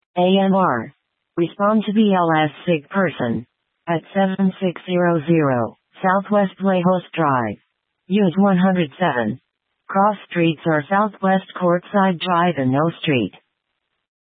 AMR. Respond to BLS sick person. At 7600 Southwest Playhouse Drive. Use 107. Cross streets are Southwest Courtside Drive and No Street.